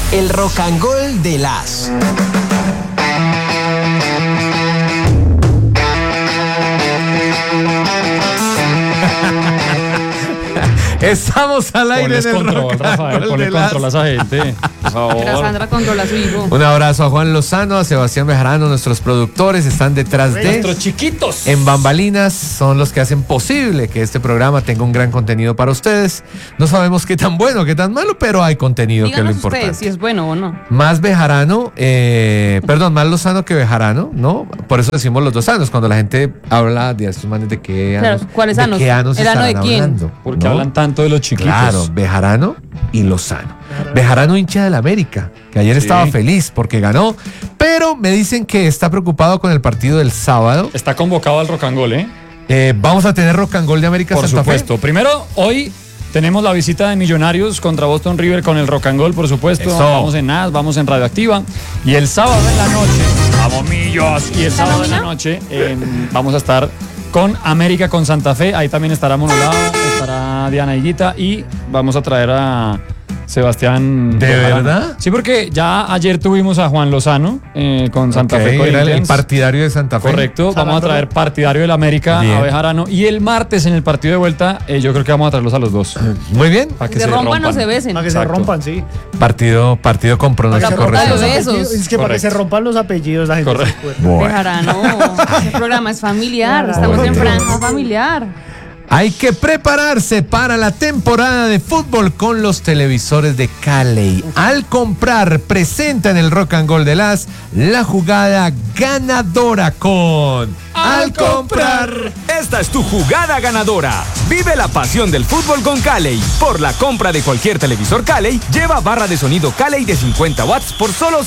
El Rock and Roll de las. Estamos al aire del control, Rafael, ponle control a esa gente, por favor. Sandra controla a su hijo. Un abrazo a Juan Lozano, a Sebastián Bejarano, nuestros productores están detrás de... Nuestros chiquitos. En bambalinas son los que hacen posible que este programa tenga un gran contenido para ustedes. No sabemos qué tan bueno, qué tan malo, pero hay contenido. Díganos que es lo importante. ustedes si es bueno o no. Más Bejarano, más Lozano que Bejarano, ¿no? Por eso decimos los 2 años, cuando la gente habla de estos manes de qué años. Claro, ¿cuáles de años? qué años ¿El ano de estarán quién? hablando, Porque ¿no? hablan tanto de los chiquitos. Claro, Bejarano y Lozano. Bejarano, hincha del América, que ayer estaba feliz porque ganó, pero me dicen que está preocupado con el partido del sábado. Está convocado al Rock and Roll, Vamos a tener Rock and Roll de América por Santa supuesto. Fe. Primero, hoy tenemos la visita de Millonarios contra Boston River con el Rock and Roll, por supuesto. Eso. Vamos en NAS, vamos en Radioactiva. Y el sábado en la noche, vamos Millos. Y el sábado en la noche vamos a estar con América con Santa Fe. Ahí también estará Monolao, estará Diana Higuita y vamos a traer a Sebastián. ¿De Bejarano. verdad? Sí, porque ya ayer tuvimos a Juan Lozano con Santa Ok, Fe era el Corinthians. partidario de Santa Fe. Correcto, vamos a traer partidario del América Bien. a Bejarano. Y el martes en el partido de vuelta, yo creo que vamos a traerlos a los dos. Muy bien. Para que Se se rompan o se rompan. besen. Para que Exacto. se rompan, sí. Partido con pronóstico Para que se rompan correcto. los besos. Es que para que Correcto. se rompan los apellidos la gente Correcto. se acuerda. Bueno. Bejarano. Este programa es familiar. Estamos en franja familiar. Hay que prepararse para la temporada de fútbol con los televisores de Cali. Al comprar, presenta en el Rock and Roll de las la jugada ganadora con Al comprar. Esta es tu jugada ganadora. Vive la pasión del fútbol con Cali. Por la compra de cualquier televisor Cali, lleva barra de sonido Cali de 50 watts por solo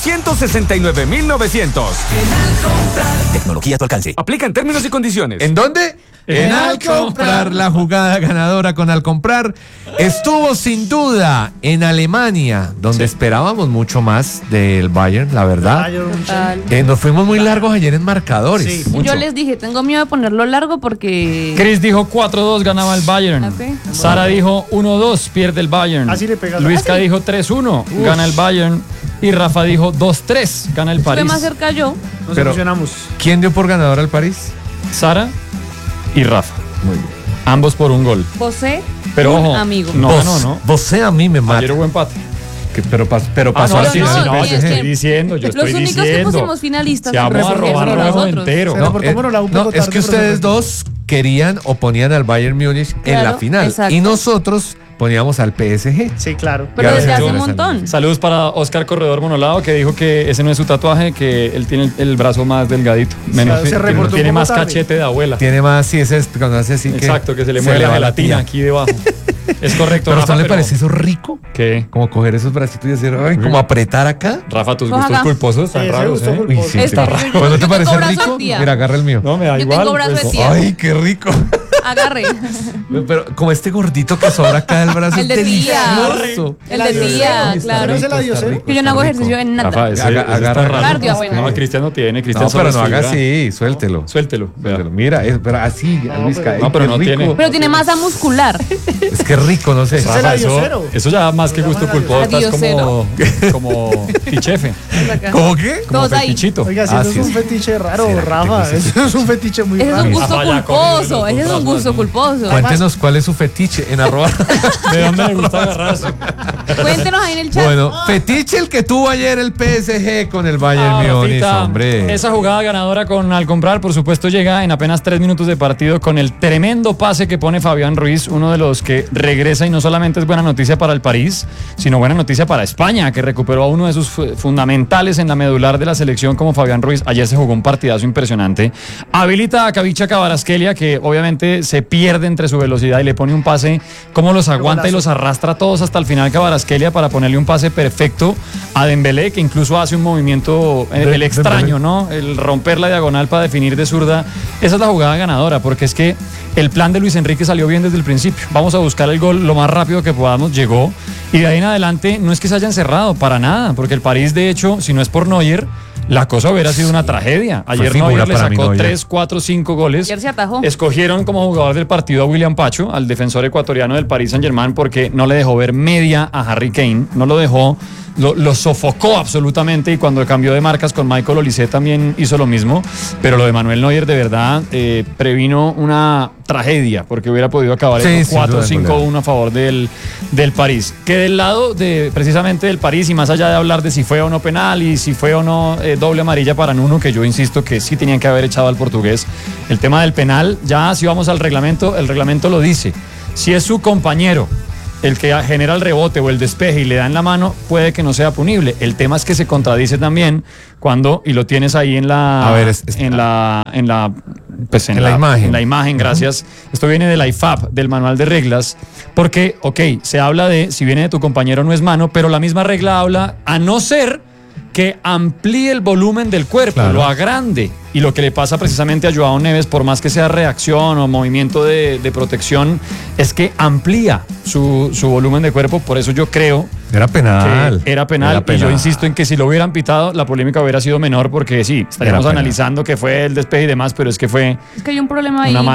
169,900. Tecnología a tu alcance. Aplica en términos y condiciones. ¿En dónde? En Al comprar, la jugada ganadora con Al comprar. Estuvo sin duda en Alemania, donde esperábamos mucho más del Bayern, la verdad. Nos fuimos muy largos ayer en marcadores. Sí. mucho. Yo les dije, tengo miedo de ponerlo largo porque... Chris dijo 4-2, ganaba el Bayern. Ok. Sara dijo 1-2, pierde el Bayern. Así le pegas. Luisca dijo 3-1, gana el Bayern. Y Rafa dijo 2-3, gana el Estuve París. más cerca yo. Nos Pero- emocionamos. ¿Quién dio por ganador al París? Sara y Rafa. Muy bien. Ambos por un gol. José, Pero un ojo, amigo. no ganó, ¿no? Vos a mí me mata. Ayer hubo empate. Pero pasó no, así. no, sí, no, yo es estoy que diciendo, yo los estoy únicos que diciendo. pusimos finalistas Se vamos a fueron robar nosotros. juego entero. Se reportó Monolao un poco es tarde, que pero ustedes se dos querían o ponían al Bayern Múnich en Claro, la final. exacto. Y nosotros poníamos al PSG. Sí, claro. Pero desde Gracias, hace un Jonathan. montón. Saludos para Oscar Corredor Monolao, que dijo que ese no es su tatuaje, que él tiene el brazo más delgadito. Menos, se reportó un tiene poco más tarde. cachete de abuela. Tiene más, sí, ese es cuando hace así. Exacto, que se le mueve la va gelatina aquí debajo. Es correcto, Pero ¿a Rafa, usted le parece eso rico? ¿Qué? Como coger esos bracitos y hacer, ay, como apretar acá. Rafa, tus Pues gustos haga. culposos están Sí, ese raros, gusto ¿eh? culposo. Uy, sí, Este, está raro. yo- ¿Cuándo yo te tengo parece brazo rico? de tía. Mira, agarra el mío. No, me da Yo igual. tengo brazo de pues. tía. Ay, qué rico. Agarre. Pero como este gordito que sobra acá del brazo. El de es tía. delicioso. El de tía, claro. Ese la diosero. Que yo no hago ejercicio en Rafa, nada. ese Agarra- está raro. Cardio apenas. No, Cristian no tiene. Cristian No, solo pero no es haga fibra. así, suéltelo. Suéltelo. vea. Suéltelo. Mira, pero así, Luisca. No, ay, pero qué no rico. tiene. Pero tiene masa muscular. Es que rico, no sé. Ese Rafa, la eso, diosero. eso ya más que Lo gusto llaman culposo, estás adiosero. como fichefe, ¿Cómo qué? como Todos ahí. fetichito. Oiga, si Ah, eso sí, es un sí. fetiche raro, ¿Será que Rafa. te gusta Eso es un fetiche muy Ese es raro. un gusto Rafa, ya culposo. con Ese es un los gusto brazos, culposo. Cuéntenos cuál es su fetiche en arroba. ¿De dónde le gusta agarrarse? Cuéntenos ahí en el chat. Bueno, fetiche el que tuvo ayer el PSG con el Bayern Múnich, Rafita, hombre. esa jugada ganadora con Al comprar, por supuesto, llega en apenas 3 minutos de partido con el tremendo pase que pone Fabián Ruiz, uno de los que regresa y no solamente es buena noticia para el París, sino buena noticia para España, que recuperó a uno de sus fundamentales en la medular de la selección como Fabián Ruiz. Ayer se jugó un partidazo impresionante. Habilita a Kavicha Kvaratskhelia, que obviamente se pierde entre su velocidad y le pone un pase, como los aguanta y los arrastra todos hasta el final Kvaratskhelia para ponerle un pase perfecto a Dembélé, que incluso hace un movimiento, el extraño, ¿no? El romper la diagonal para definir de zurda. Esa es la jugada ganadora, porque es que el plan de Luis Enrique salió bien desde el principio. Vamos a buscar el gol lo más rápido que podamos, llegó. Y de ahí en adelante no es que se haya encerrado, para nada, porque el París, de hecho, si no es por Neuer, la cosa hubiera sido una tragedia. Ayer figura Neuer le para mí, sacó Neuer. 3, 4, 5 goles. Ayer se atajó. Escogieron como jugador del partido a William Pacho, al defensor ecuatoriano del Paris Saint-Germain, porque no le dejó ver media a Harry Kane, no lo dejó lo sofocó absolutamente, y cuando cambió de marcas con Michael Olise también hizo lo mismo, pero lo de Manuel Neuer de verdad previno una tragedia, porque hubiera podido acabar en 4-5-1 a favor del París. Que del lado precisamente del París, y más allá de hablar de si fue o no penal y si fue o no doble amarilla para Nuno, que yo insisto que sí tenían que haber echado al portugués, el tema del penal, ya si vamos al reglamento, el reglamento lo dice. Si es su compañero el que genera el rebote o el despeje y le da en la mano, puede que no sea punible. El tema es que se contradice también cuando, y lo tienes ahí en la imagen. En la imagen, gracias. Esto viene del IFAB, del manual de reglas, porque, se habla de si viene de tu compañero no es mano, pero la misma regla habla a no ser que amplíe el volumen del cuerpo, lo agrande. Y lo que le pasa precisamente a Joao Neves, por más que sea reacción o movimiento de protección, es que amplía su volumen de cuerpo. Por eso yo creo Era penal. Era penal. Y yo insisto en que si lo hubieran pitado, la polémica hubiera sido menor, porque sí, estaríamos analizando que fue el despeje y demás, pero es que fue Es que hay un problema ahí. una